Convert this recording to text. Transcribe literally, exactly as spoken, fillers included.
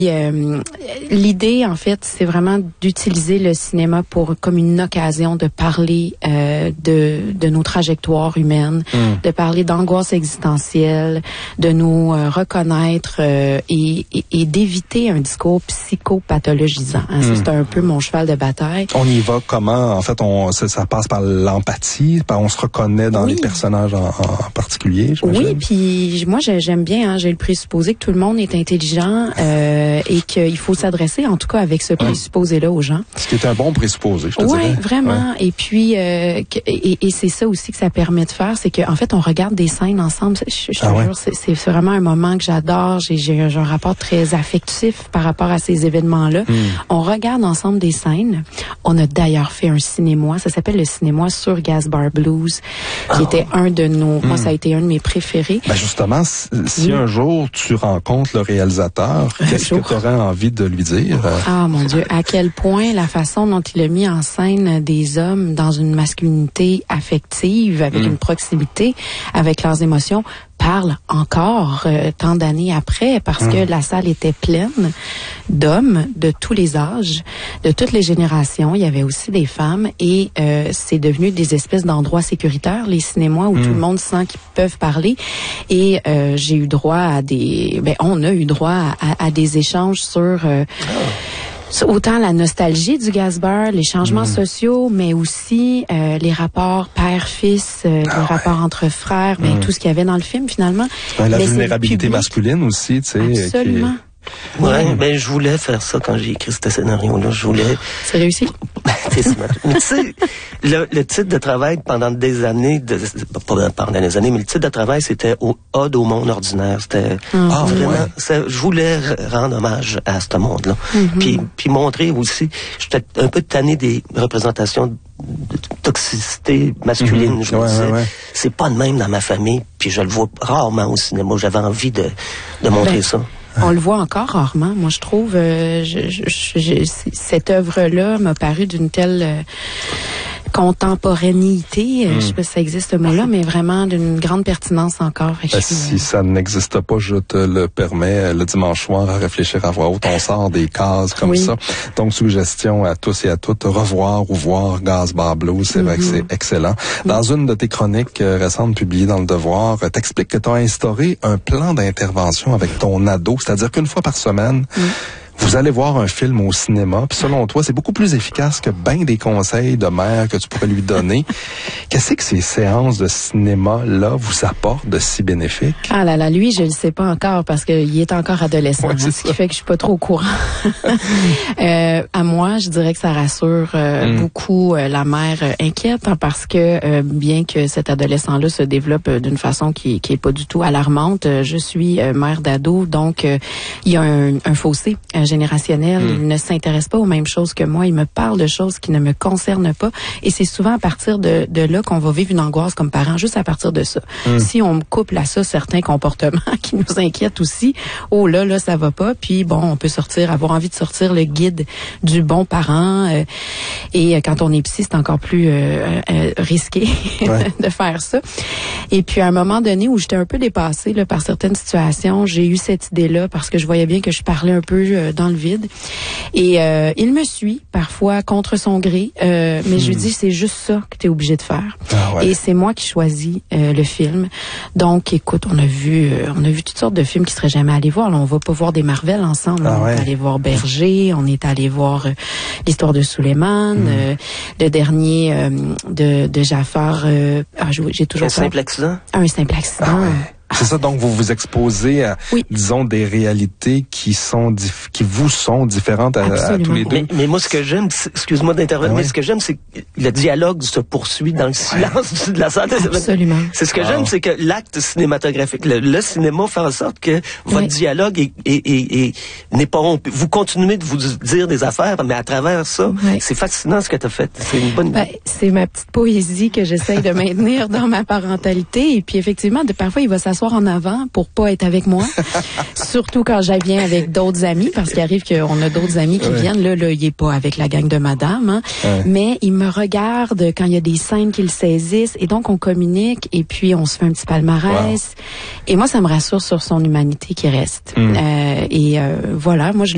Euh, l'idée, en fait, c'est vraiment d'utiliser le cinéma pour comme une occasion de parler euh, de, de nos trajectoires humaines, mm. de parler d'angoisse existentielle, de nous euh, reconnaître euh, et, et, et d'éviter un discours psychopathologisant. Hein. Mm. Ça, c'est un peu mon cheval de bataille. On y va comment? En fait, on ça, ça passe par l'empathie, par on se reconnaît dans oui. les personnages en, en particulier. Oui, puis moi, j'aime bien. Hein, j'ai le présupposé que tout le monde est intelligent. Euh, et qu'il faut s'adresser, en tout cas, avec ce présupposé-là aux gens. Ce qui est un bon présupposé, je te ouais, dirais. Vraiment. Ouais. Et puis, euh, que, et, et c'est ça aussi que ça permet de faire, c'est qu'en fait, on regarde des scènes ensemble. Je, je ah te ouais. jure, c'est, c'est vraiment un moment que j'adore. J'ai, j'ai, j'ai un rapport très affectif par rapport à ces événements-là. Mm. On regarde ensemble des scènes. On a d'ailleurs fait un cinéma. Ça s'appelle le cinéma sur Gasbar Blues, qui ah. était un de nos... Mm. Moi, ça a été un de mes préférés. Ben justement, si, si oui. un jour tu rencontres le réalisateur, qu'est-ce que tu aurais envie de lui dire? Ah, mon Dieu, à quel point la façon dont il a mis en scène des hommes dans une masculinité affective, avec mm. une proximité, avec leurs émotions, parle encore euh, tant d'années après, parce mmh. que la salle était pleine d'hommes de tous les âges, de toutes les générations. Il y avait aussi des femmes et euh, c'est devenu des espèces d'endroits sécuritaires, les cinémas où mmh. tout le monde sent qu'ils peuvent parler. Et euh, j'ai eu droit à des... Ben, on a eu droit à, à, à des échanges sur... Euh, oh. Autant la nostalgie du Gasbar, les changements mmh. sociaux, mais aussi euh, les rapports père-fils, euh, ah les ouais. rapports entre frères, mmh. ben, tout ce qu'il y avait dans le film finalement. Ouais, la mais vulnérabilité masculine aussi, tu sais. Absolument. Qui... Ouais, ouais, ben je voulais faire ça quand j'ai écrit ce scénario-là. Je voulais. C'est réussi. C'est smart. Mais tu sais, le, le titre de travail pendant des années, de, pas pendant des années, mais le titre de travail c'était au Ode au monde ordinaire. C'était ah, vraiment. ouais. Ça, je voulais rendre hommage à ce monde-là, mm-hmm. puis puis montrer aussi. J'étais un peu tanné des représentations de toxicité masculine. Mm-hmm. Je me ouais, disais, ouais, ouais. c'est pas de même dans ma famille, puis je le vois rarement au cinéma. J'avais envie de de montrer ben. ça. On le voit encore rarement. Moi, je trouve euh, je, je, je, cette œuvre-là m'a paru d'une telle euh, contemporanéité. Mm. Je sais pas si ça existe ce mot-là, mais vraiment d'une grande pertinence encore. Ben, si euh... ça n'existe pas, je te le permets, le dimanche soir, à réfléchir à voix haute. On sort des cases comme oui. ça. Donc, suggestion à tous et à toutes, revoir ou voir Gasbar Blues. C'est mm-hmm. vrai que c'est excellent. Dans mm-hmm. une de tes chroniques euh, récentes publiées dans Le Devoir, euh, t'expliques que tu as instauré un plan d'intervention avec ton ado. C'est-à-dire qu'une fois par semaine, mm. vous allez voir un film au cinéma, puis selon toi, c'est beaucoup plus efficace que ben des conseils de mère que tu pourrais lui donner. Qu'est-ce que ces séances de cinéma-là vous apportent de si bénéfique? Ah là là, lui, je ne sais pas encore parce qu'il est encore adolescent, ouais, hein, ce qui fait que je suis pas trop au courant. euh, à moi, je dirais que ça rassure euh, mm. beaucoup euh, la mère euh, inquiète, hein, parce que euh, bien que cet adolescent-là se développe euh, d'une façon qui, qui est pas du tout alarmante, euh, je suis euh, mère d'ado, donc euh, il y a un, un fossé euh, générationnel. Mm. Il ne s'intéresse pas aux mêmes choses que moi. Il me parle de choses qui ne me concernent pas. Et c'est souvent à partir de, de là qu'on va vivre une angoisse comme parent, juste à partir de ça. Mm. Si on me couple à ça certains comportements qui nous inquiètent aussi, oh là, là, ça va pas. Puis bon, on peut sortir, avoir envie de sortir le guide du bon parent. Euh, et quand on est psy, c'est encore plus euh, euh, risqué ouais. de faire ça. Et puis à un moment donné où j'étais un peu dépassée là, par certaines situations, j'ai eu cette idée-là parce que je voyais bien que je parlais un peu euh, dans le vide. Et euh, il me suit parfois contre son gré, euh, mais hmm. je lui dis c'est juste ça que tu es obligé de faire. Ah ouais. Et c'est moi qui choisis euh, le film. Donc écoute, on a vu euh, on a vu toutes sortes de films qui seraient jamais allés voir. Là, on va pas voir des Marvel ensemble. Ah on ouais. est allé voir Berger, on est allé voir euh, l'histoire de Suleiman, hmm. euh, le dernier euh, de de Jafar. Euh, ah, j'ai toujours un simple accident. Un simple accident. Ah ouais. C'est ça, donc vous vous exposez à, oui. disons, des réalités qui sont dif- qui vous sont différentes à, à tous les deux. Mais, mais moi, ce que j'aime, excuse-moi d'intervenir, ouais. mais ce que j'aime, c'est que le dialogue se poursuit dans le silence ouais. de la salle. Absolument. C'est ce que wow. j'aime, c'est que l'acte cinématographique, le, le cinéma fait en sorte que votre oui. dialogue est, est, est, est, n'est pas rompu. Vous continuez de vous dire des affaires, mais à travers ça, oui. c'est fascinant ce que tu as fait. C'est une bonne ben, c'est ma petite poésie que j'essaye de maintenir dans ma parentalité. Et puis effectivement, de, parfois, il va s'asseoir en avant pour pas être avec moi. Surtout quand je viens avec d'autres amis, parce qu'il arrive qu'on a d'autres amis qui ouais. viennent. Là, là, il est pas avec la gang de madame, hein. ouais. mais il me regarde quand il y a des scènes qu'il saisissent et donc on communique et puis on se fait un petit palmarès. Wow. Et moi, ça me rassure sur son humanité qui reste. Mm. Euh, et euh, voilà, moi, je